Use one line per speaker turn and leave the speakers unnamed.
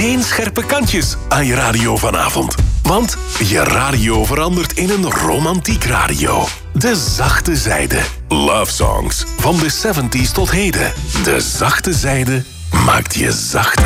geen scherpe kantjes aan je radio vanavond. Want je radio verandert in een romantiek radio. De zachte zijde. Love songs van de 70s tot heden. De zachte zijde maakt je zachter.